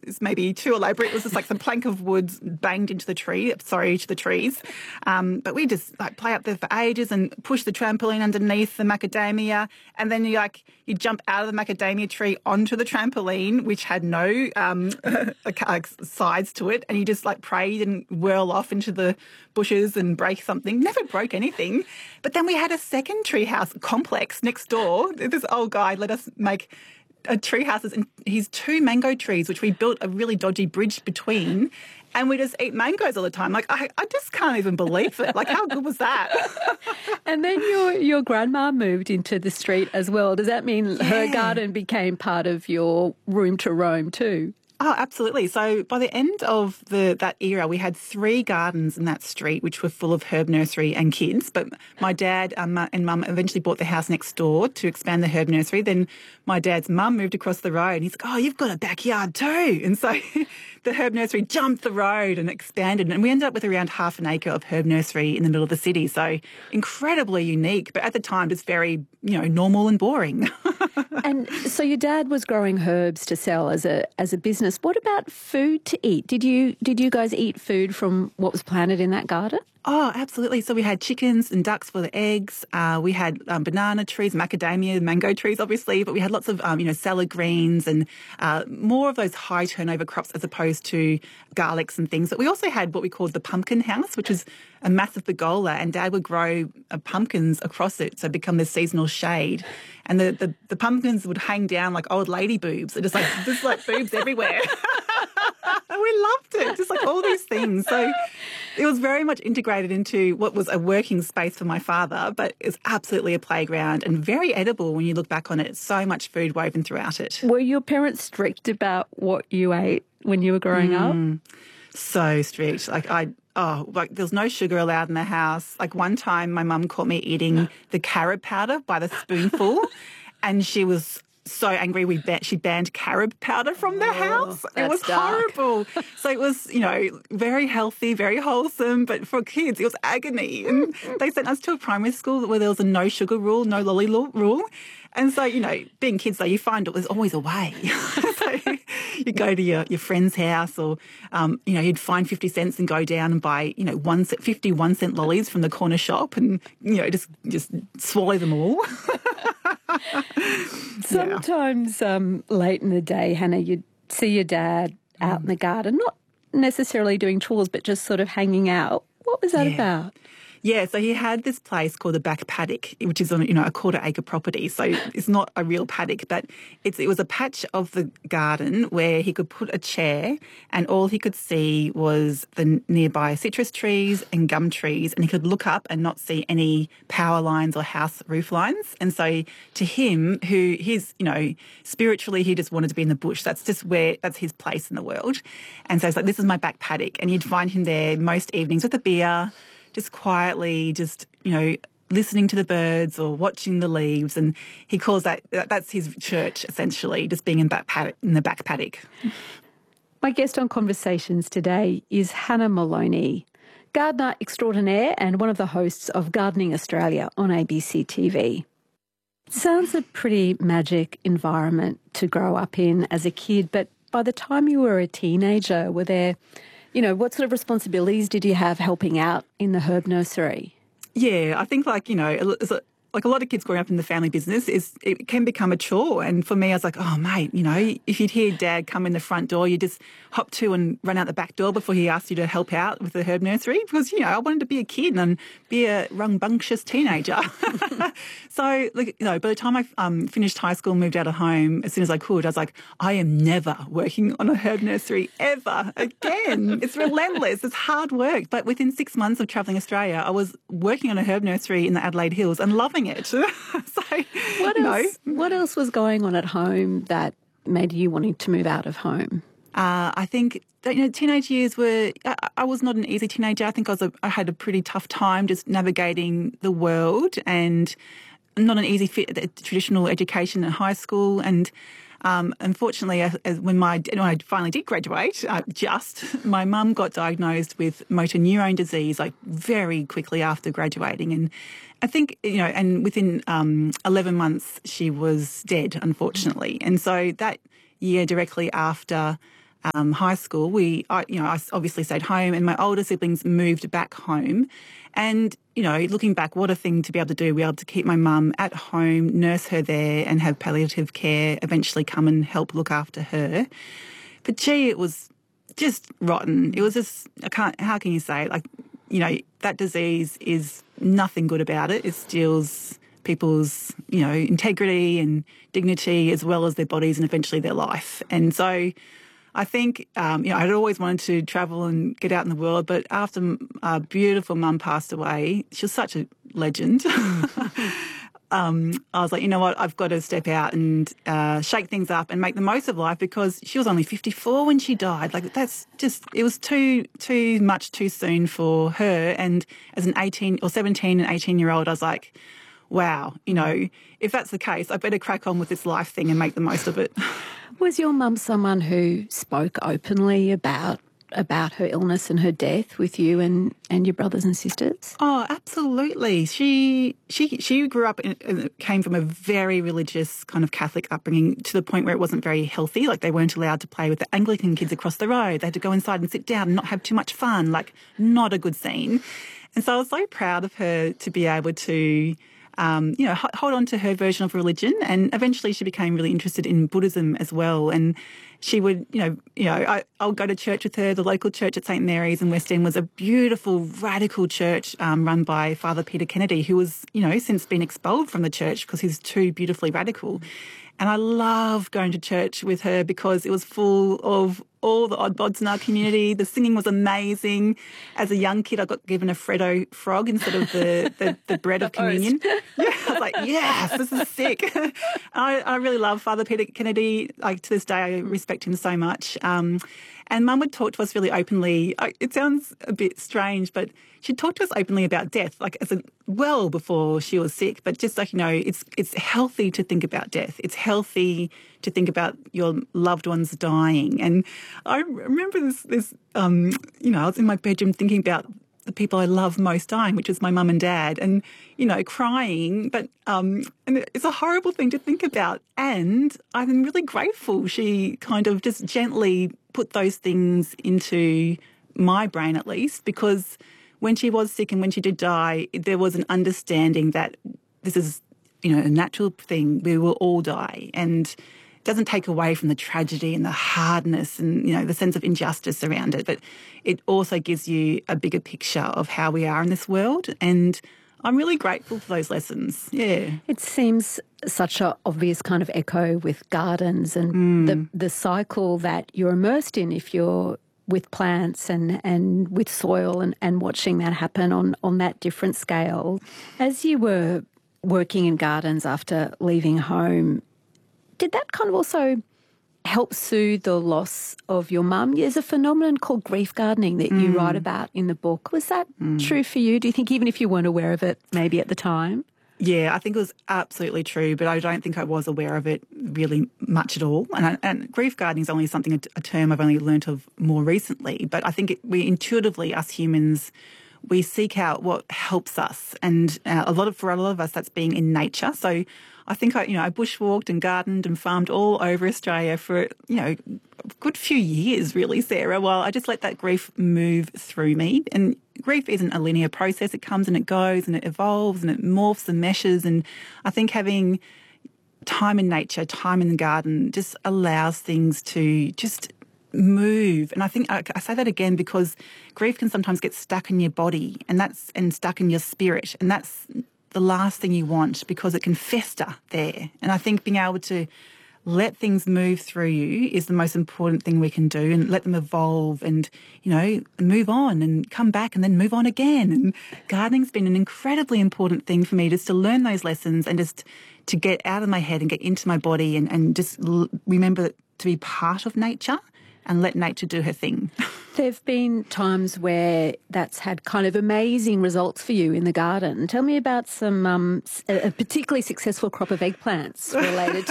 is maybe too elaborate. It was just like some plank of wood banged into the trees. But we just like play up there for ages and push the trampoline underneath the macadamia, and then you jump out of the macadamia tree onto the trampoline, which had no sides to it, and you just like prayed and whirl off into the bushes and break something. Never broke anything. But then we had a second treehouse complex next door. This old guy let us make tree houses and his 2 mango trees, which we built a really dodgy bridge between, and we just eat mangoes all the time. Like, I just can't even believe it. Like, how good was that? And then your grandma moved into the street as well. Does that mean her garden became part of your room to roam too? Oh, absolutely. So by the end of that era, we had 3 gardens in that street, which were full of herb nursery and kids. But my dad and mum eventually bought the house next door to expand the herb nursery. Then my dad's mum moved across the road and he's like, oh, you've got a backyard too. And so the herb nursery jumped the road and expanded. And we ended up with around half an acre of herb nursery in the middle of the city. So incredibly unique, but at the time just very, normal and boring. And so your dad was growing herbs to sell as a business. What about food to eat? Did you guys eat food from what was planted in that garden? Oh, absolutely. So we had chickens and ducks for the eggs. We had banana trees, macadamia, mango trees, obviously, but we had lots of, salad greens and more of those high turnover crops as opposed to garlics and things. But we also had what we called the pumpkin house, which is a massive pergola, and Dad would grow pumpkins across it, so become this seasonal shade. And the pumpkins would hang down like old lady boobs. They're just like boobs everywhere. We loved it, just like all these things. So it was very much integrated into what was a working space for my father, but it's absolutely a playground and very edible when you look back on it. So much food woven throughout it. Were your parents strict about what you ate when you were growing up? So strict. There was no sugar allowed in the house. Like one time my mum caught me eating the carob powder by the spoonful and she was so angry she banned carob powder from the house. It was horrible. So it was, very healthy, very wholesome, but for kids it was agony. And they sent us to a primary school where there was a no sugar rule, no lolly rule. And so, being kids, though, you find there's always a way. So you go to your friend's house or, you'd find 50 cents and go down and buy, 50 1-cent lollies from the corner shop and, just swallow them all. Sometimes late in the day, Hannah, you'd see your dad out in the garden, not necessarily doing chores, but just sort of hanging out. What was that about? Yeah, so he had this place called the back paddock, which is on a 1/4 acre property. So it's not a real paddock, but it was a patch of the garden where he could put a chair and all he could see was the nearby citrus trees and gum trees, and he could look up and not see any power lines or house roof lines. And so to him, who he's, spiritually he just wanted to be in the bush. That's his place in the world. And so it's like, this is my back paddock. And you'd find him there most evenings with a beer, just quietly, listening to the birds or watching the leaves. And he calls that's his church, essentially, just being in the back paddock. My guest on Conversations today is Hannah Moloney, gardener extraordinaire and one of the hosts of Gardening Australia on ABC TV. Sounds a pretty magic environment to grow up in as a kid, but by the time you were a teenager, were there what sort of responsibilities did you have helping out in the herb nursery? Yeah, I think like a lot of kids growing up in the family business, it can become a chore. And for me, I was like, oh, mate, if you'd hear Dad come in the front door, you just hop to and run out the back door before he asked you to help out with the herb nursery because, I wanted to be a kid and be a rambunctious teenager. So, by the time I finished high school and moved out of home, as soon as I could, I was like, I am never working on a herb nursery ever again. It's relentless. It's hard work. But within 6 months of travelling Australia, I was working on a herb nursery in the Adelaide Hills and loving it. So, what else was going on at home that made you wanting to move out of home? I think teenage years I was not an easy teenager. I think I had a pretty tough time just navigating the world and not an easy fit at traditional education in high school. And unfortunately, when I finally did graduate, my mum got diagnosed with motor neurone disease very quickly after graduating. And I think, and within 11 months, she was dead, unfortunately. And so that year directly after high school, I obviously stayed home, and my older siblings moved back home. And, looking back, what a thing to be able to do, be able to keep my mum at home, nurse her there and have palliative care, eventually come and help look after her. But gee, it was just rotten. It was just, how can you say it? That disease is nothing good about it. It steals people's, integrity and dignity as well as their bodies and eventually their life. And so I think, I'd always wanted to travel and get out in the world, but after our beautiful mum passed away, she was such a legend. I was like, you know what, I've got to step out and shake things up and make the most of life, because she was only 54 when she died. That's just, it was too much too soon for her. And as an 17 and 18-year-old, I was like, wow, if that's the case, I better crack on with this life thing and make the most of it. Was your mum someone who spoke openly about her illness and her death with you and your brothers and sisters? Oh, absolutely. She grew up came from a very religious kind of Catholic upbringing, to the point where it wasn't very healthy. They weren't allowed to play with the Anglican kids across the road. They had to go inside and sit down and not have too much fun. Not a good scene. And so I was so proud of her to be able to hold on to her version of religion. And eventually she became really interested in Buddhism as well. And she would, I'll go to church with her. The local church at St. Mary's in West End was a beautiful, radical church run by Father Peter Kennedy, who was, since been expelled from the church because he's too beautifully radical. And I loved going to church with her because it was full of all the odd bods in our community. The singing was amazing. As a young kid, I got given a Freddo frog instead of the bread of communion. Yeah, I was like, yes, this is sick. I really love Father Peter Kennedy. To this day, I respect him so much. And Mum would talk to us really openly. It sounds a bit strange, but she'd talk to us openly about death, well before she was sick. But just it's healthy to think about death. It's healthy to think about your loved ones dying. And I remember this. I was in my bedroom thinking about the people I love most dying, which is my mum and dad, and, crying. But and it's a horrible thing to think about. And I'm really grateful she kind of just gently put those things into my brain, at least, because when she was sick and when she did die, there was an understanding that this is, a natural thing. We will all die. And it doesn't take away from the tragedy and the hardness and, the sense of injustice around it. But it also gives you a bigger picture of how we are in this world. And I'm really grateful for those lessons. Yeah. It seems such an obvious kind of echo with gardens and the cycle that you're immersed in if you're with plants and with soil and watching that happen on that different scale. As you were working in gardens after leaving home, did that kind of also help soothe the loss of your mum? There's a phenomenon called grief gardening that you write about in the book. Was that true for you? Do you think, even if you weren't aware of it maybe at the time? Yeah, I think it was absolutely true, but I don't think I was aware of it really much at all. And grief gardening is only something, a term I've only learnt of more recently. But I think we intuitively, us humans, we seek out what helps us. And for a lot of us, that's being in nature. So I think I bushwalked and gardened and farmed all over Australia for, a good few years, really, Sarah, while I just let that grief move through me. And grief isn't a linear process. It comes and it goes and it evolves and it morphs and meshes. And I think having time in nature, time in the garden just allows things to just move. And I think I say that again because grief can sometimes get stuck in your body and stuck in your spirit. And that's the last thing you want, because it can fester there. And I think being able to let things move through you is the most important thing we can do, and let them evolve and, move on and come back and then move on again. And gardening's been an incredibly important thing for me, just to learn those lessons and just to get out of my head and get into my body and just remember to be part of nature and let nature do her thing. There have been times where that's had kind of amazing results for you in the garden. Tell me about some a particularly successful crop of eggplants related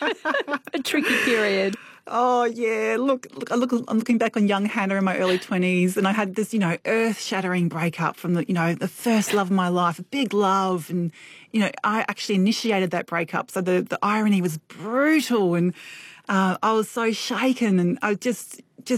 to a tricky period. Oh, yeah. Look, I'm looking back on young Hannah in my early 20s, and I had this, earth-shattering breakup from the first love of my life, a big love. And, I actually initiated that breakup. So the irony was brutal, and I was so shaken, and I just,